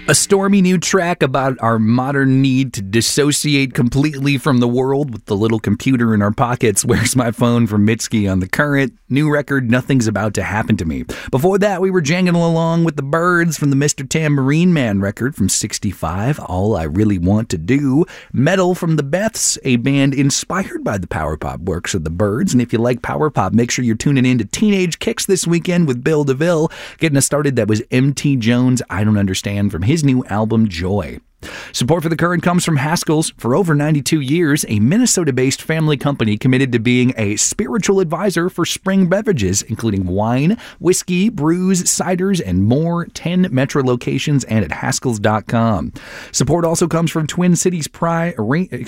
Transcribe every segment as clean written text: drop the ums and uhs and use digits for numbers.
A stormy new track about our modern need to dissociate completely from the world with the little computer in our pockets. Where's My Phone from Mitski on The Current. New record, Nothing's About to Happen to Me. Before that, we were jangling along with the Birds from the Mr. Tambourine Man record from 65, All I Really Want to Do. Metal from the Beths, a band inspired by the power pop works of the Birds. And if you like power pop, make sure you're tuning in to Teenage Kicks this weekend with Bill DeVille. Getting us started, that was M.T. Jones, I Don't Understand, from his new album Joy. Support for The Current comes from Haskell's. For over 92 years, a Minnesota-based family company committed to being a spiritual advisor for spring beverages, including wine, whiskey, brews, ciders, and more. 10 metro locations and at Haskells.com. Support also comes from Twin Cities Pride Rainbow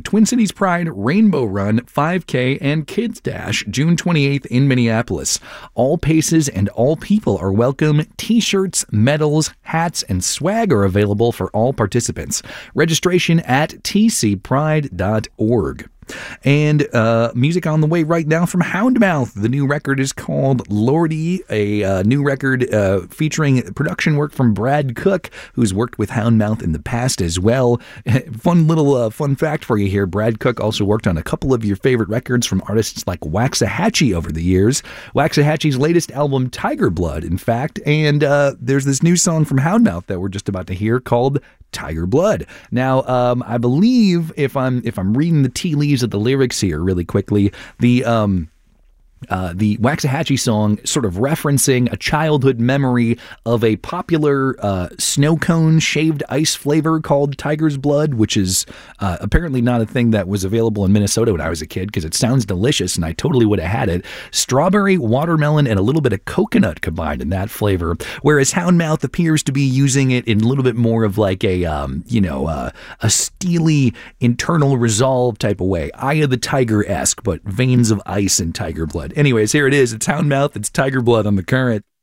Run 5K and Kids Dash, June 28th in Minneapolis. All paces and all people are welcome. T-shirts, medals, hats, and swag are available for all participants. Registration at tcpride.org. And music on the way right now from Houndmouth. The new record is called Lordy, a new record featuring production work from Brad Cook, who's worked with Houndmouth in the past as well. Fun fact for you here. Brad Cook also worked on a couple of your favorite records from artists like Waxahachie over the years. Waxahachie's latest album, Tiger Blood, in fact. And there's this new song from Houndmouth that we're just about to hear called Tiger Blood. Now, I believe if I'm reading the tea leaves of the lyrics here really quickly, the Waxahachie song sort of referencing a childhood memory of a popular snow cone shaved ice flavor called Tiger's Blood, which is apparently not a thing that was available in Minnesota when I was a kid, because it sounds delicious and I totally would have had it. Strawberry, watermelon, and a little bit of coconut combined in that flavor, whereas Houndmouth appears to be using it in a little bit more of like a steely internal resolve type of way. Eye of the Tiger-esque, but veins of ice and Tiger Blood. Anyways, here it is. It's Houndmouth. It's Tiger Blood on The Current.